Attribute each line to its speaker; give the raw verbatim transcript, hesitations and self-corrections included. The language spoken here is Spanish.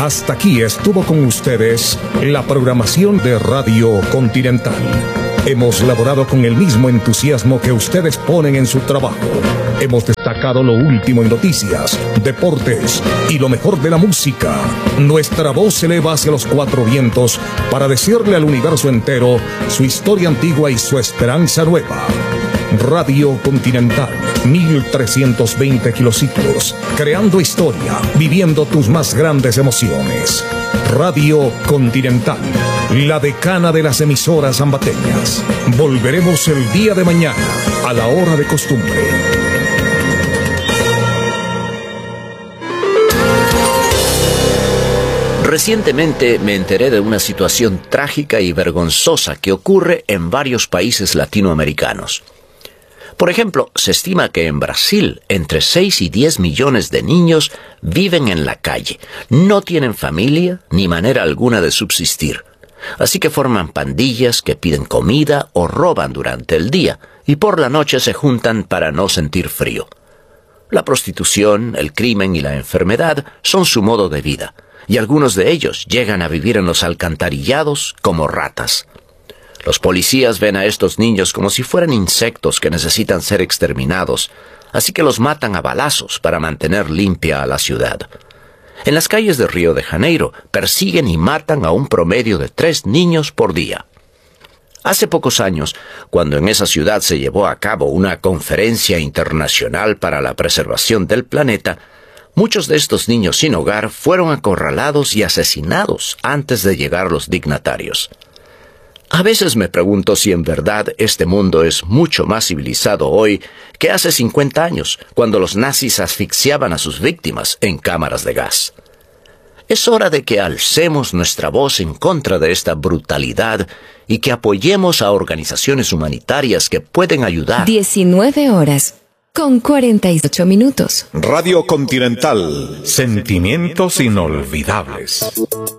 Speaker 1: Hasta aquí estuvo con ustedes la programación de Radio Continental. Hemos laborado con el mismo entusiasmo que ustedes ponen en su trabajo. Hemos destacado lo último en noticias, deportes y lo mejor de la música. Nuestra voz se eleva hacia los cuatro vientos para decirle al universo entero su historia antigua y su esperanza nueva. Radio Continental, mil trescientos veinte kilociclos, creando historia, viviendo tus más grandes emociones. Radio Continental, la decana de las emisoras ambateñas. Volveremos el día de mañana, a la hora de costumbre.
Speaker 2: Recientemente me enteré de una situación trágica y vergonzosa que ocurre en varios países latinoamericanos. Por ejemplo, se estima que en Brasil entre seis y diez millones de niños viven en la calle. No tienen familia ni manera alguna de subsistir. Así que forman pandillas que piden comida o roban durante el día y por la noche se juntan para no sentir frío. La prostitución, el crimen y la enfermedad son su modo de vida, y algunos de ellos llegan a vivir en los alcantarillados como ratas. Los policías ven a estos niños como si fueran insectos que necesitan ser exterminados, así que los matan a balazos para mantener limpia a la ciudad. En las calles de Río de Janeiro persiguen y matan a un promedio de tres niños por día. Hace pocos años, cuando en esa ciudad se llevó a cabo una conferencia internacional para la preservación del planeta, muchos de estos niños sin hogar fueron acorralados y asesinados antes de llegar los dignatarios. A veces me pregunto si en verdad este mundo es mucho más civilizado hoy que hace cincuenta años, cuando los nazis asfixiaban a sus víctimas en cámaras de gas. Es hora de que alcemos nuestra voz en contra de esta brutalidad y que apoyemos a organizaciones humanitarias que pueden ayudar.
Speaker 3: diecinueve horas con cuarenta y ocho minutos.
Speaker 1: Radio Continental, sentimientos inolvidables.